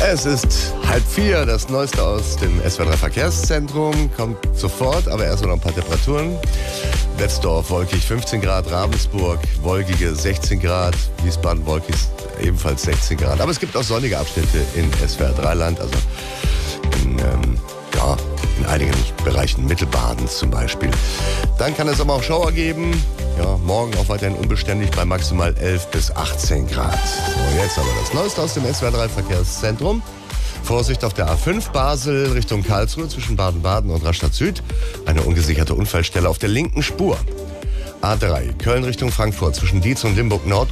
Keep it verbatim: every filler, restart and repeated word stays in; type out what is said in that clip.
Es ist halb vier, das Neueste aus dem S W R drei Verkehrszentrum kommt sofort, aber erstmal noch ein paar Temperaturen. Betzdorf wolkig fünfzehn Grad, Ravensburg wolkige sechzehn Grad, Wiesbaden wolkig ebenfalls sechzehn Grad. Aber es gibt auch sonnige Abschnitte in S W R drei Land, also in, ähm, ja, in einigen Bereichen Mittelbadens zum Beispiel. Dann kann es aber auch Schauer geben. Ja, morgen auch weiterhin unbeständig bei maximal elf bis achtzehn Grad. So, jetzt aber das Neueste aus dem S W R drei Verkehrszentrum. Vorsicht auf der A fünf Basel Richtung Karlsruhe zwischen Baden-Baden und Rastatt Süd. Eine ungesicherte Unfallstelle auf der linken Spur. A drei Köln Richtung Frankfurt zwischen Dietz und Limburg Nord